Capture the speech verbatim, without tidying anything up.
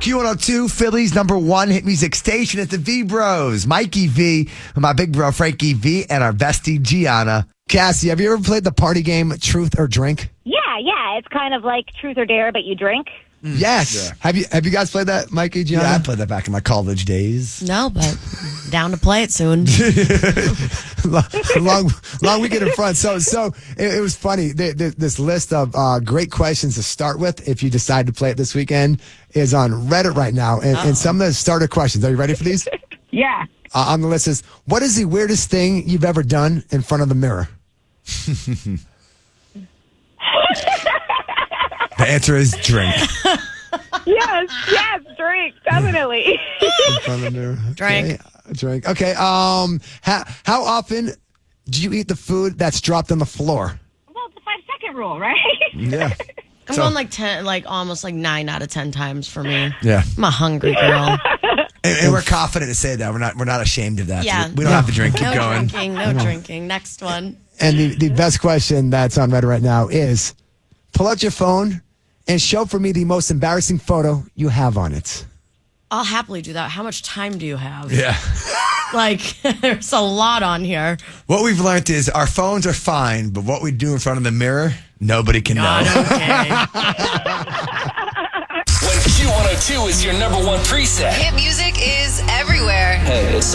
Q one oh two, Philly's number one hit music station. It's the V Bros. Mikey V, my big bro Frankie V, and our bestie Gianna. Cassie, have you ever played the party game Truth or Drink? Yeah, yeah. It's kind of like Truth or Dare, but you drink. Mm. Yes. Yeah. Have you Have you guys played that, Mikey, Gianna? Yeah, I played that back in my college days. No, but down to play it soon. long, long weekend in front. So, so it, it was funny. The, the, this list of uh, great questions to start with, if you decide to play it this weekend, is on Reddit right now. And, and some of the starter questions. Are you ready for these? Yeah. Uh, on the list is, what is the weirdest thing you've ever done in front of the mirror? The answer is drink. Yes, yes, drink, definitely. In front of the mirror. Drink. Okay. Drink. Okay. Um. How, how often do you eat the food that's dropped on the floor? Well, it's the five-second rule, right? Yeah. I'm So- going like ten, like almost like nine out of ten times for me. Yeah. I'm a hungry girl. And, and we're confident to say that. We're not We're not ashamed of that. Yeah. We don't No. have to drink. Keep No going. drinking, no drinking. Next one. And the, the best question that's on Reddit right now is, pull out your phone and show for me the most embarrassing photo you have on it. I'll happily do that. How much time do you have? Yeah. Like, there's a lot on here. What we've learned is our phones are fine, but what we do in front of the mirror, nobody can know. God, okay. When Q one oh two is your number one preset. Hit music is everywhere. Hey, it's